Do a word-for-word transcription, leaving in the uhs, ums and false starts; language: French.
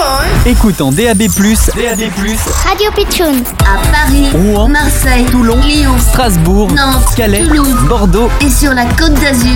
Écoute en D A B plus, D A B plus, Radio Pitchoun. À Paris, Rouen, Marseille, Toulon, Lyon, Strasbourg, Nantes, Calais, Toulouse, Bordeaux et sur la Côte d'Azur,